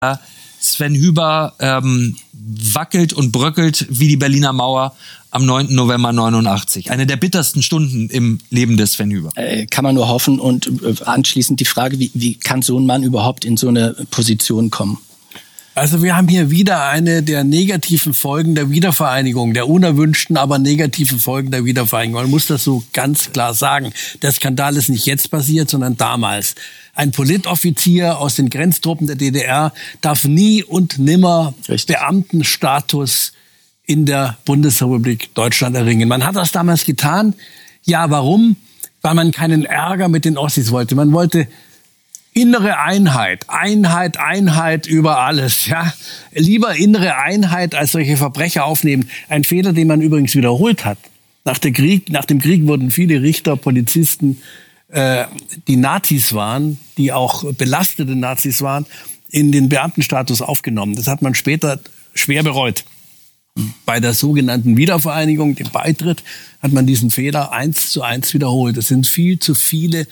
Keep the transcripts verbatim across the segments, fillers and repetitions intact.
Sven Hüber ähm, wackelt und bröckelt wie die Berliner Mauer am neunten November neunundachtzig. Eine der bittersten Stunden im Leben des Sven Hüber. Äh, kann man nur hoffen. Und äh, anschließend die Frage, wie, wie kann so ein Mann überhaupt in so eine Position kommen? Also wir haben hier wieder eine der negativen Folgen der Wiedervereinigung, der unerwünschten, aber negativen Folgen der Wiedervereinigung. Man muss das so ganz klar sagen. Der Skandal ist nicht jetzt passiert, sondern damals. Ein Politoffizier aus den Grenztruppen der D D R darf nie und nimmer Richtig. Beamtenstatus in der Bundesrepublik Deutschland erringen. Man hat das damals getan. Ja, warum? Weil man keinen Ärger mit den Ossis wollte. Man wollte innere Einheit, Einheit, Einheit über alles. Ja, lieber innere Einheit als solche Verbrecher aufnehmen. Ein Fehler, den man übrigens wiederholt hat. Nach, der Krieg, nach dem Krieg wurden viele Richter, Polizisten, äh, die Nazis waren, die auch belastete Nazis waren, in den Beamtenstatus aufgenommen. Das hat man später schwer bereut. Bei der sogenannten Wiedervereinigung, dem Beitritt, hat man diesen Fehler eins zu eins wiederholt. Es sind viel zu viele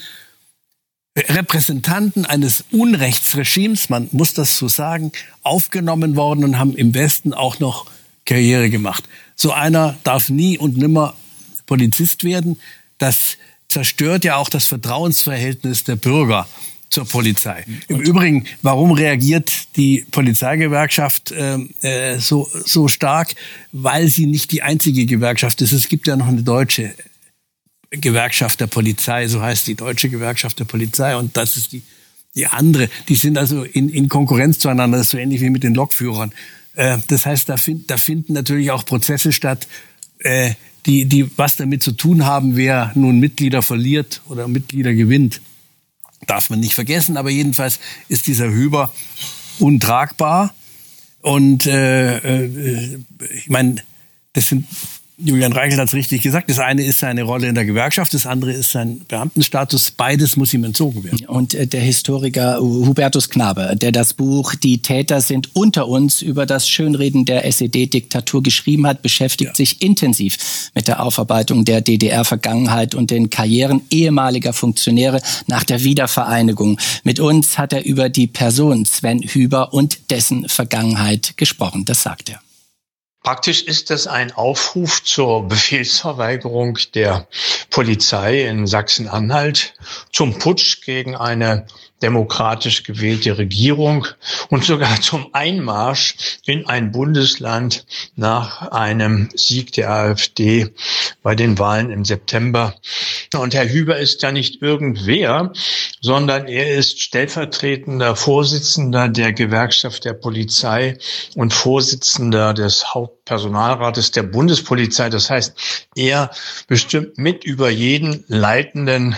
Repräsentanten eines Unrechtsregimes, man muss das so sagen, aufgenommen worden und haben im Westen auch noch Karriere gemacht. So einer darf nie und nimmer Polizist werden. Das zerstört ja auch das Vertrauensverhältnis der Bürger zur Polizei. Im Übrigen, warum reagiert die Polizeigewerkschaft äh, so, so stark? Weil sie nicht die einzige Gewerkschaft ist. Es gibt ja noch eine deutsche Gewerkschaft der Polizei, so heißt die Deutsche Gewerkschaft der Polizei, und das ist die die andere. Die sind also in, in Konkurrenz zueinander, das ist so ähnlich wie mit den Lokführern. Äh, das heißt, da, find, da finden natürlich auch Prozesse statt, äh, die, die was damit zu tun haben, wer nun Mitglieder verliert oder Mitglieder gewinnt. Darf man nicht vergessen, aber jedenfalls ist dieser Hüber untragbar. Und äh, äh, ich meine, das sind Julian Reichelt hat es richtig gesagt. Das eine ist seine Rolle in der Gewerkschaft, das andere ist sein Beamtenstatus. Beides muss ihm entzogen werden. Und äh, der Historiker Hubertus Knabe, der das Buch »Die Täter sind unter uns« über das Schönreden der S E D-Diktatur geschrieben hat, beschäftigt ja. sich intensiv mit der Aufarbeitung der D D R-Vergangenheit und den Karrieren ehemaliger Funktionäre nach der Wiedervereinigung. Mit uns hat er über die Person Sven Hüber und dessen Vergangenheit gesprochen. Das sagt er. Praktisch ist das ein Aufruf zur Befehlsverweigerung der Polizei in Sachsen-Anhalt, zum Putsch gegen eine demokratisch gewählte Regierung und sogar zum Einmarsch in ein Bundesland nach einem Sieg der AfD bei den Wahlen im September. Und Herr Hüber ist ja nicht irgendwer, sondern er ist stellvertretender Vorsitzender der Gewerkschaft der Polizei und Vorsitzender des Hauptpersonalrates der Bundespolizei. Das heißt, er bestimmt mit über jeden leitenden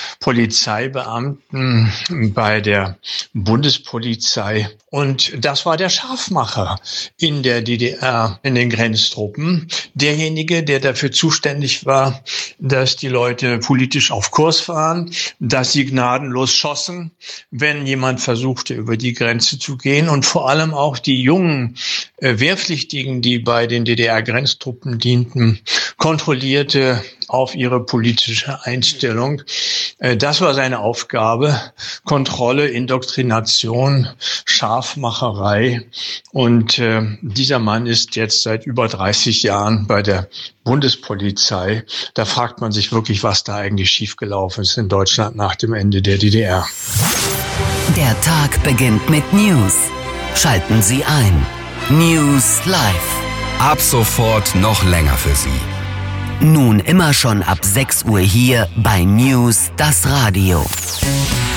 Polizeibeamten bei der Bundespolizei. Und das war der Scharfmacher in der D D R, in den Grenztruppen. Derjenige, der dafür zuständig war, dass die Leute politisch auf Kurs waren, dass sie gnadenlos schossen, wenn jemand versuchte, über die Grenze zu gehen. Und vor allem auch die jungen äh, Wehrpflichtigen, die bei den D D R-Grenztruppen dienten, kontrollierte auf ihre politische Einstellung. Äh, das war seine Aufgabe. Kontrolle, Indoktrination, Scharfmacherei. Und äh, dieser Mann ist jetzt seit über dreißig Jahren bei der Bundespolizei. Da fragt man sich wirklich, was da eigentlich schiefgelaufen ist in Deutschland nach dem Ende der D D R. Der Tag beginnt mit News. Schalten Sie ein. News Live. Ab sofort noch länger für Sie. Nun immer schon ab sechs Uhr hier bei News, das Radio.